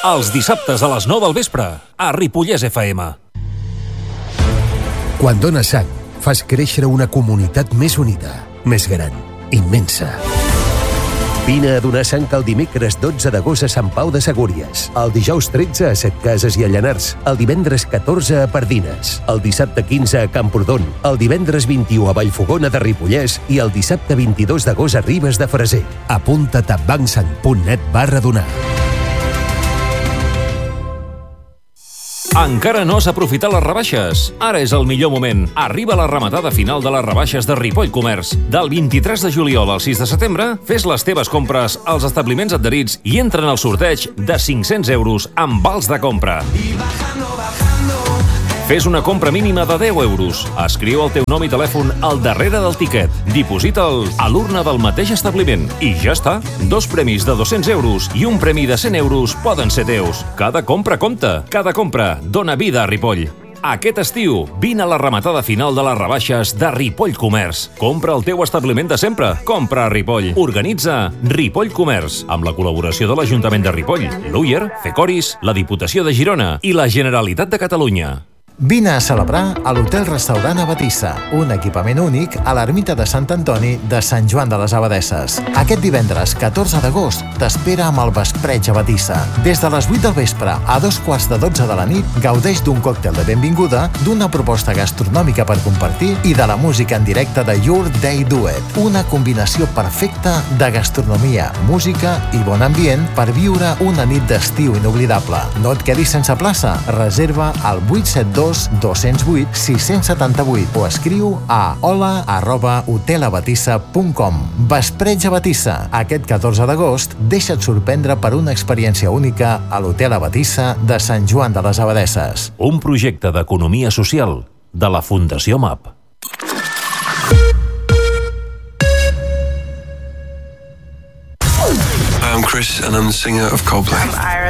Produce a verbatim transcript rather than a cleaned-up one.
Els dissabtes a les nou del vespre, a Ripollès F M. Quan dones sang, fas créixer una comunitat més unida, més gran, immensa. Vine a donar sang el dimecres dotze d'agost a Sant Pau de Segúries, el dijous tretze a Setcases i a Llanars, el divendres catorze a Pardines, el dissabte quinze a Camprodon, el divendres vint-i-u a Vallfogona de Ripollès i el dissabte vint-i-dos d'agost a Ribes de Freser. Apunta't a bancsang punt net barra donar. Encara no has aprofitat les rebaixes? Ara és el millor moment. Arriba la rematada final de les rebaixes de Ripoll Comerç. Del vint-i-tres de juliol al sis de setembre, fes les teves compres als establiments adherits i entra en el sorteig de cinc-cents euros amb vals de compra. Fes una compra mínima de deu euros. Escriu el teu nom i telèfon al darrere del tiquet. Diposita'l a l'urna del mateix establiment. I ja està. Dos premis de dos-cents euros i un premi de cent euros poden ser teus. Cada compra compta. Cada compra dona vida a Ripoll. Aquest estiu, vine a la rematada final de les rebaixes de Ripoll Comerç. Compra el teu establiment de sempre. Compra a Ripoll. Organitza Ripoll Comerç, amb la col·laboració de l'Ajuntament de Ripoll, l'Uller, Fecoris, la Diputació de Girona i la Generalitat de Catalunya. Vine a celebrar a l'Hotel-Restaurant Abatissa, un equipament únic a l'ermita de Sant Antoni de Sant Joan de les Abadesses. Aquest divendres, catorze d'agost, t'espera amb el Vespreig Abatissa. Des de les vuit del vespre a dos quarts de dotze de la nit, gaudeix d'un còctel de benvinguda, d'una proposta gastronòmica per compartir i de la música en directe de Your Day Duet. Una combinació perfecta de gastronomia, música i bon ambient per viure una nit d'estiu inoblidable. No et quedis sense plaça. Reserva al vuit set dos dos zero vuit sis set vuit o escriu a hola arroba hotelabatissa punt com. Vespreig Abatissa. Aquest catorze d'agost, deixa't sorprendre per una experiència única a l'Hotel Abatissa de Sant Joan de les Abadesses. Un projecte d'economia social de la Fundació M A P. I'm Chris and I'm the singer of Coldplay. I'm Ira